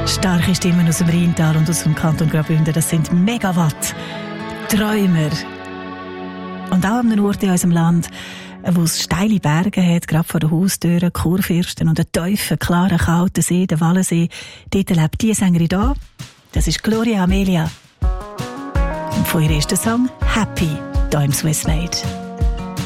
Starke Stimmen aus dem Rheintal und aus dem Kanton Graubünden, das sind Megawatt. Träumer. Und auch an einem Ort in unserem Land, wo es steile Berge hat, gerade vor den Haustüren, Kurfürsten und einen tiefen, klaren, kalten See, den Wallensee. Dort lebt die Sängerin da. Das ist Gloria Amelia. Und von ihr ist der Song «Happy» hier im Swiss Made.